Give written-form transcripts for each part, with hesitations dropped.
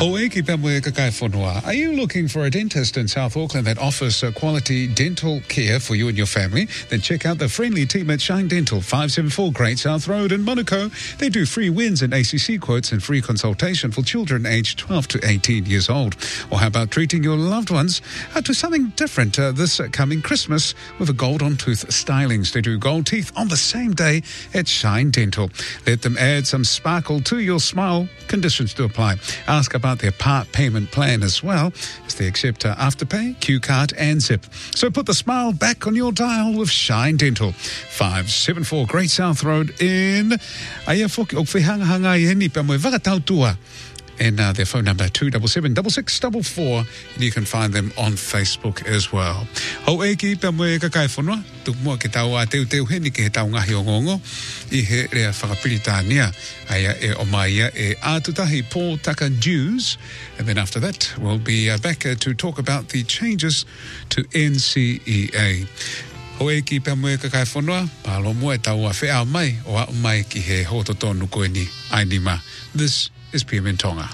Ho'eki pemwe kakai whanua. Are you looking for a dentist in South Auckland that offers quality dental care for you and your family? Then check out the friendly team at Shine Dental, 574 Great South Road in Monaco. They do free wins and ACC quotes and free consultation for children aged 12 to 18 years old. Or how about treating your loved ones to something different this coming Christmas with a gold-on tooth stylings? They do gold teeth on the same day at Shine Dental. Let them add some sparkle to your smile. Conditions to apply. Ask about their part payment plan as well, as they accept Afterpay, Q-Card and Zip. So put the smile back on your dial with Shine Dental. 574 Great South Road in Aia Foki Okwehangahanga i Heni Pamwe Vakatautua. And their phone number 277-6644, and you can find them on Facebook as well. Ho'eki pamwe kakai whanua, tukmua ke tau a teu heni ke he tau ngahi o ngongo, I he rea whakapiritānia, aia e o maia e ātutahi Pō Taka Jews. And then after that, we'll be back to talk about the changes to NCEA. Ho'eki pamwe kakai whanua, pālo mua e tau a whea mai, o a mai ki he hototonu koe ni ainima. This is PM Tonga.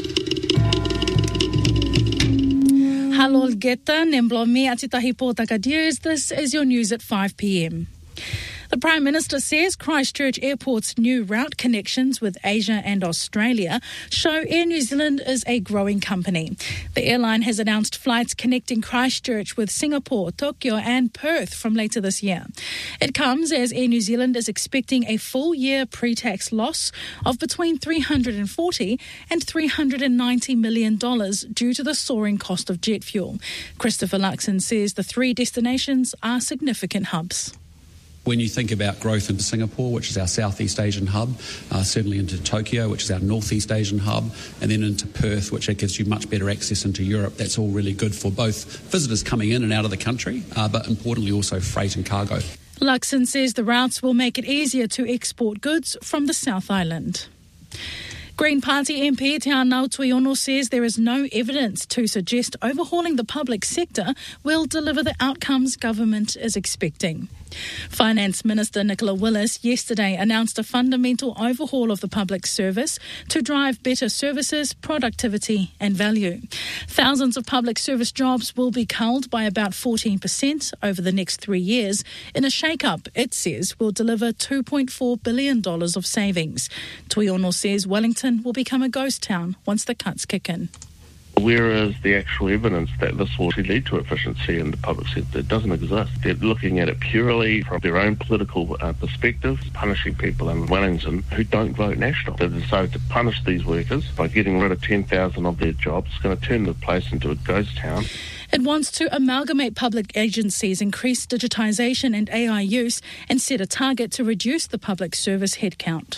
Hello, Geta, Nemblomi, Atitahi Pō Taka Jews. This is your news at 5 p.m. The Prime Minister says Christchurch Airport's new route connections with Asia and Australia show Air New Zealand is a growing company. The airline has announced flights connecting Christchurch with Singapore, Tokyo and Perth from later this year. It comes as Air New Zealand is expecting a full-year pre-tax loss of between $340 and $390 million due to the soaring cost of jet fuel. Christopher Luxon says the three destinations are significant hubs. When you think about growth into Singapore, which is our Southeast Asian hub, certainly into Tokyo, which is our Northeast Asian hub, and then into Perth, which gives you much better access into Europe, that's all really good for both visitors coming in and out of the country, but importantly also freight and cargo. Luxon says the routes will make it easier to export goods from the South Island. Green Party MP Te Anau Tuiono says there is no evidence to suggest overhauling the public sector will deliver the outcomes government is expecting. Finance Minister Nicola Willis yesterday announced a fundamental overhaul of the public service to drive better services, productivity and value. Thousands of public service jobs will be culled by about 14% over the next 3 years in a shake-up it says will deliver $2.4 billion of savings. Tuiono says Wellington will become a ghost town once the cuts kick in. Where is the actual evidence that this will lead to efficiency in the public sector? It doesn't exist. They're looking at it purely from their own political perspective, punishing people in Wellington who don't vote national. They've decided to punish these workers by getting rid of 10,000 of their jobs. It's going to turn the place into a ghost town. It wants to amalgamate public agencies, increase digitisation and AI use, and set a target to reduce the public service headcount.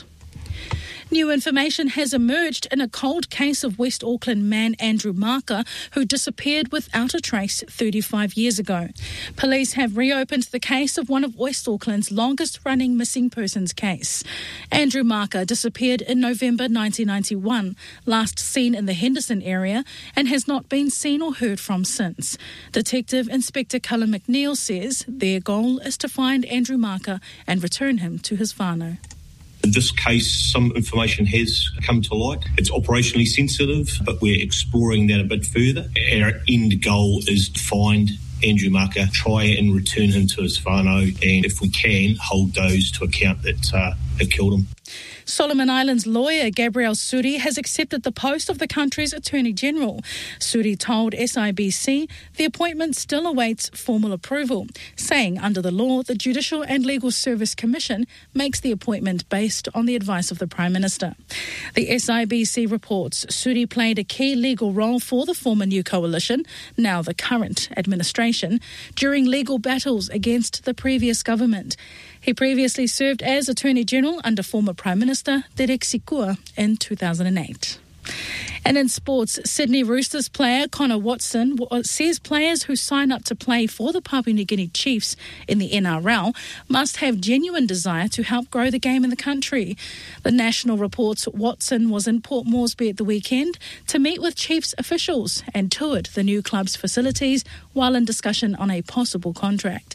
New information has emerged in a cold case of West Auckland man Andrew Marker, who disappeared without a trace 35 years ago. Police have reopened the case of one of West Auckland's longest-running missing persons case. Andrew Marker disappeared in November 1991, last seen in the Henderson area, and has not been seen or heard from since. Detective Inspector Cullen McNeil says their goal is to find Andrew Marker and return him to his whānau. In this case, some information has come to light. It's operationally sensitive, but we're exploring that a bit further. Our end goal is to find Andrew Marker, try and return him to his whānau, and if we can, hold those to account that have killed him. Solomon Islands lawyer Gabriel Suri has accepted the post of the country's Attorney General. Suri told SIBC the appointment still awaits formal approval, saying under the law, the Judicial and Legal Service Commission makes the appointment based on the advice of the Prime Minister. The SIBC reports Suri played a key legal role for the former New Coalition, now the current administration, during legal battles against the previous government. He previously served as Attorney General under former Prime Minister Derek Sikua in 2008. And in sports, Sydney Roosters player Connor Watson says players who sign up to play for the Papua New Guinea Chiefs in the NRL must have genuine desire to help grow the game in the country. The National reports Watson was in Port Moresby at the weekend to meet with Chiefs officials and toured the new club's facilities while in discussion on a possible contract.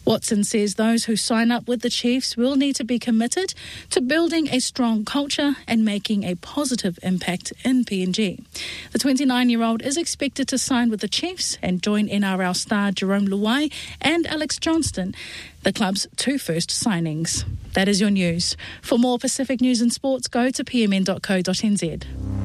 Watson says those who sign up with the Chiefs will need to be committed to building a strong culture and making a positive impact in PNG. The 29-year-old is expected to sign with the Chiefs and join NRL star Jerome Luai and Alex Johnston, the club's two first signings. That is your news. For more Pacific news and sports, go to pmn.co.nz.